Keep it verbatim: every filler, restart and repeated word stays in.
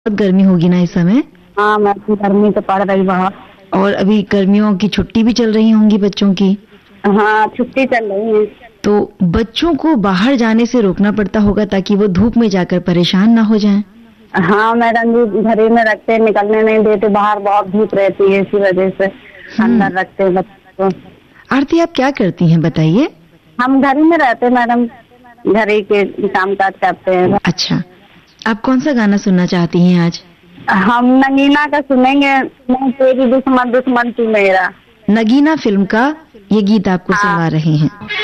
बहुत गर्मी होगी ना इस समय। हाँ मैम, गर्मी तो पड़ रही बहुत। और अभी गर्मियों की छुट्टी भी चल रही होंगी बच्चों की। हाँ छुट्टी चल रही है। तो बच्चों को बाहर जाने से रोकना पड़ता होगा ताकि वो धूप में जाकर परेशान ना हो जाएं। हाँ मैडम जी, घर ही में रखते, निकलने नहीं देते, बाहर बहुत धूप रहती है, इसी वजह से अंदर रखते हैं बच्चों को। आरती, आप क्या करती हैं बताइए। हम घर ही में रहते मैडम, घर ही के काम काज करते हैं। अच्छा, आप कौन सा गाना सुनना चाहती हैं आज? हम नगीना का सुनेंगे, मैं तेरी दुश्मन दुश्मन तू मेरा। नगीना फिल्म का ये गीत आपको हाँ। सुनवा रहे हैं।